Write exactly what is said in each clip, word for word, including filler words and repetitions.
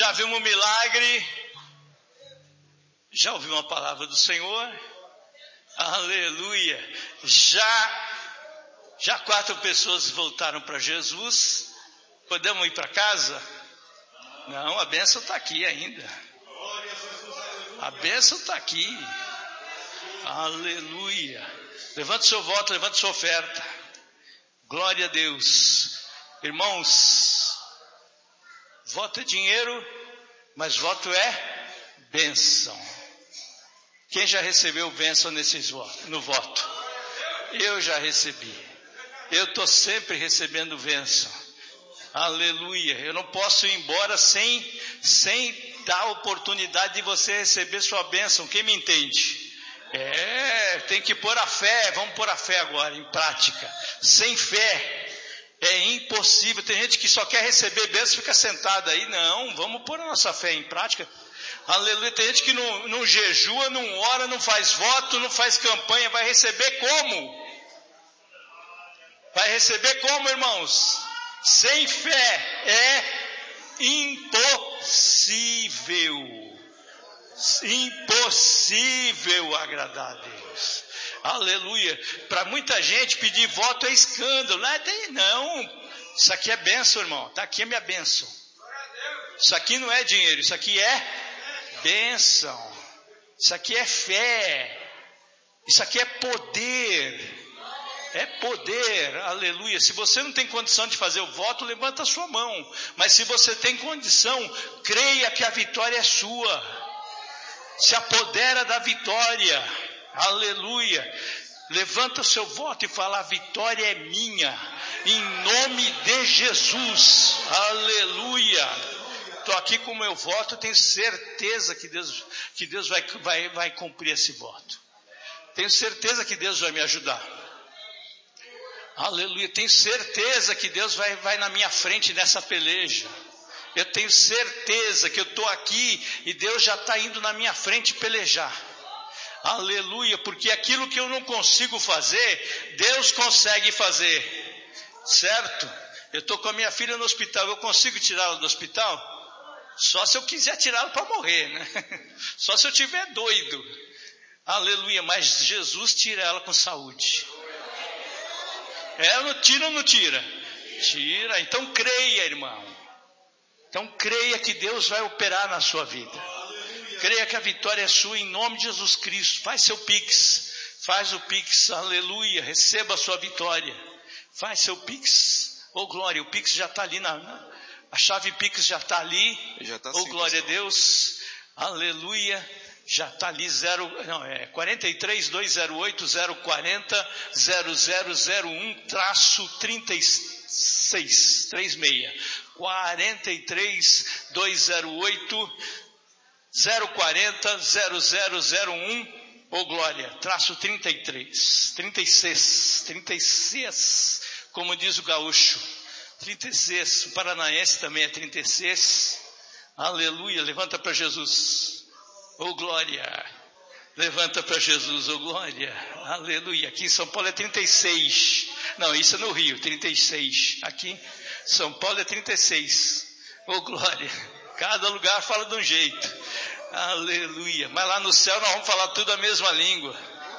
Já viu um milagre? Já ouviu uma palavra do Senhor? Aleluia! Já, já quatro pessoas voltaram para Jesus. Podemos ir para casa? Não, a bênção está aqui ainda. A bênção está aqui. Aleluia! Levante seu voto, levante sua oferta. Glória a Deus. Irmãos, voto é dinheiro, mas voto é bênção. Quem já recebeu bênção nesses votos, no voto? Eu já recebi. Eu estou sempre recebendo bênção. Aleluia. Eu não posso ir embora sem, sem dar a oportunidade de você receber sua bênção. Quem me entende? É, tem que pôr a fé. Vamos pôr a fé agora em prática. Sem fé é impossível. Tem gente que só quer receber bênção e fica sentado aí. Não, vamos pôr a nossa fé em prática. Aleluia. Tem gente que não, não jejua, não ora, não faz voto, não faz campanha. Vai receber como? Vai receber como, irmãos? Sem fé é impossível. Impossível agradar a Deus. Aleluia. Para muita gente pedir voto é escândalo. Não, isso aqui é bênção, irmão. Está aqui a minha bênção. Isso aqui não é dinheiro, isso aqui é bênção. Isso aqui é fé. Isso aqui é poder. É poder, aleluia. Se você não tem condição de fazer o voto, levanta a sua mão. Mas se você tem condição, creia que a vitória é sua. Se apodera da vitória, aleluia. Levanta o seu voto e fala: a vitória é minha, em nome de Jesus, aleluia. Estou aqui com o meu voto, tenho certeza que Deus, que Deus vai, vai, vai cumprir esse voto. Tenho certeza que Deus vai me ajudar. Aleluia, tenho certeza que Deus vai, vai na minha frente nessa peleja. Eu tenho certeza que eu estou aqui e Deus já está indo na minha frente pelejar. Aleluia, porque aquilo que eu não consigo fazer, Deus consegue fazer. Certo? Eu estou com a minha filha no hospital, eu consigo tirá-la do hospital? Só se eu quiser tirá-la para morrer, né? Só se eu estiver doido. Aleluia, mas Jesus tira ela com saúde. Ela tira ou não tira? Tira. Então creia, irmão. Então creia que Deus vai operar na sua vida. Creia que a vitória é sua em nome de Jesus Cristo. Faz seu pix. Faz o pix. Aleluia. Receba a sua vitória. Faz seu pix. Oh glória, o pix já está ali. Na, na, a chave pix já está ali. Já tá oh glória a Deus. Aleluia. Já está ali zero, não, é quarenta e três, dois zero oito, zero quarenta, zero zero zero um, traço trinta e seis, trinta e seis. quarenta e três, dois zero oito, zero quarenta, zero zero zero um, ô glória, traço trinta e três, trinta e seis, trinta e seis, como diz o gaúcho, trinta e seis, o paranaense também é trinta e seis, aleluia, levanta para Jesus. Oh glória, levanta para Jesus, oh glória, aleluia. Aqui em São Paulo é trinta e seis, não, isso é no Rio, trinta e seis, aqui São Paulo é trinta e seis, oh glória, cada lugar fala de um jeito, aleluia, mas lá no céu nós vamos falar tudo a mesma língua,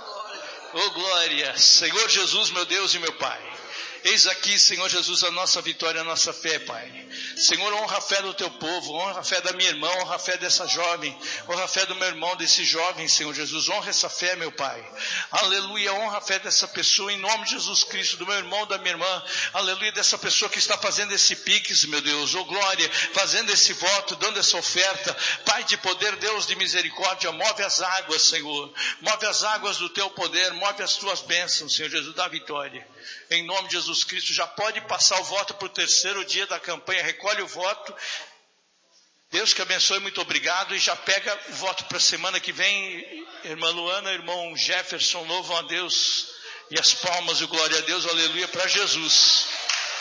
oh glória, Senhor Jesus, meu Deus e meu Pai. Eis aqui, Senhor Jesus, a nossa vitória, a nossa fé, Pai. Senhor, honra a fé do teu povo, honra a fé da minha irmã, honra a fé dessa jovem, honra a fé do meu irmão, desse jovem, Senhor Jesus, honra essa fé, meu Pai. Aleluia, honra a fé dessa pessoa, em nome de Jesus Cristo, do meu irmão, da minha irmã, aleluia, dessa pessoa que está fazendo esse pix, meu Deus, oh glória, fazendo esse voto, dando essa oferta, Pai de poder, Deus de misericórdia, move as águas, Senhor, move as águas do teu poder, move as tuas bênçãos, Senhor Jesus, da vitória. Em nome de Jesus Cristo, já pode passar o voto para o terceiro dia da campanha, recolhe o voto, Deus que abençoe, muito obrigado, e já pega o voto para a semana que vem, irmã Luana, irmão Jefferson, louvam a Deus, e as palmas e glória a Deus, aleluia, para Jesus.